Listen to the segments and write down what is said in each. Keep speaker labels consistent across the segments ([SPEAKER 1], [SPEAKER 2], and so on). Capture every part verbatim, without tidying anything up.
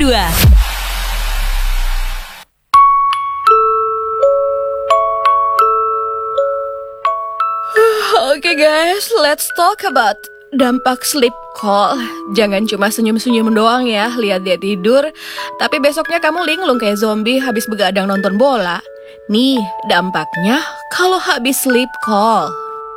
[SPEAKER 1] dua.
[SPEAKER 2] Oke okay guys, let's talk about dampak sleep call. Jangan cuma senyum-senyum doang ya, lihat dia tidur, tapi besoknya kamu linglung kayak zombie habis begadang nonton bola. Nih, dampaknya kalau habis sleep call.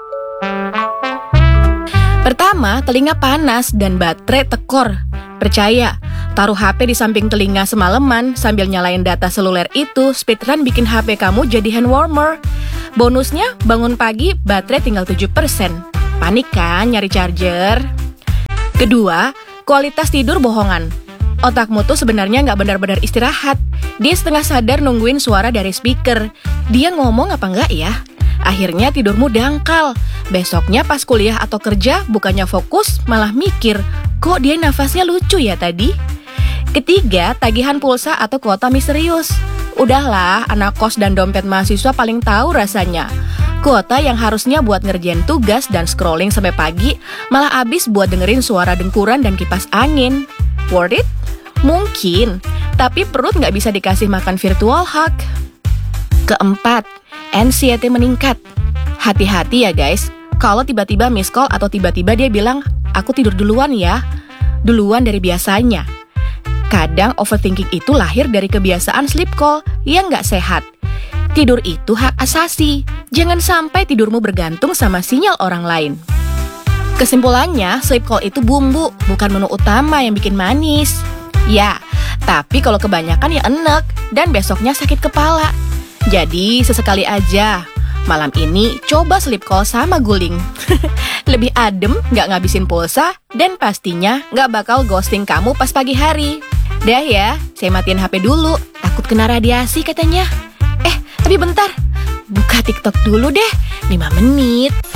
[SPEAKER 2] Pertama, telinga panas dan baterai tekor. Percaya, taruh H P di samping telinga semalaman sambil nyalain data seluler itu, speedrun bikin H P kamu jadi hand warmer. Bonusnya, bangun pagi baterai tinggal tujuh persen. Panik kan nyari charger? Kedua, kualitas tidur bohongan. Otakmu tuh sebenarnya nggak benar-benar istirahat. Dia setengah sadar nungguin suara dari speaker. Dia ngomong apa nggak ya? Akhirnya tidurmu dangkal. Besoknya pas kuliah atau kerja, bukannya fokus, malah mikir, kok dia nafasnya lucu ya tadi? Ketiga, tagihan pulsa atau kuota misterius. Udahlah, anak kos dan dompet mahasiswa paling tahu rasanya. Kuota yang harusnya buat ngerjain tugas dan scrolling sampai pagi, malah habis buat dengerin suara dengkuran dan kipas angin. Worth it? Mungkin, tapi perut nggak bisa dikasih makan virtual hug. Keempat, anxiety meningkat. Hati-hati ya guys, kalau tiba-tiba miss call atau tiba-tiba dia bilang, aku tidur duluan ya. Duluan dari biasanya. Kadang overthinking itu lahir dari kebiasaan sleep call yang nggak sehat. Tidur itu hak asasi. Jangan sampai tidurmu bergantung sama sinyal orang lain. Kesimpulannya, sleep call itu bumbu, bukan menu utama yang bikin manis. Ya, tapi kalau kebanyakan ya enek dan besoknya sakit kepala. Jadi sesekali aja. Malam ini coba sleep call sama guling. Lebih adem, nggak ngabisin pulsa, dan pastinya nggak bakal ghosting kamu pas pagi hari. Dah ya, saya matiin H P dulu, takut kena radiasi katanya. Eh, tapi bentar, buka TikTok dulu deh, lima menit.